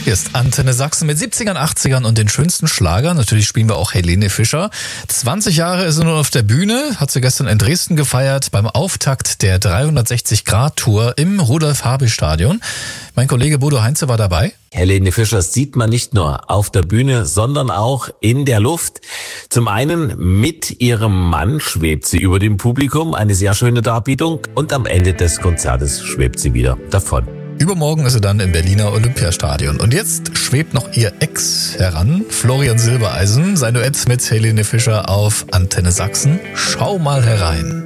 Hier ist Antenne Sachsen mit 70ern, 80ern und den schönsten Schlagern. Natürlich spielen wir auch Helene Fischer. 20 Jahre ist sie nun auf der Bühne, hat sie gestern in Dresden gefeiert beim Auftakt der 360-Grad-Tour im Rudolf-Habich-Stadion. Mein Kollege Bodo Heinze war dabei. Helene Fischer sieht man nicht nur auf der Bühne, sondern auch in der Luft. Zum einen mit ihrem Mann schwebt sie über dem Publikum, eine sehr schöne Darbietung, und am Ende des Konzertes schwebt sie wieder davon. Übermorgen ist sie dann im Berliner Olympiastadion. Und jetzt schwebt noch ihr Ex heran, Florian Silbereisen, sein Duett mit Helene Fischer auf Antenne Sachsen. Schau mal herein.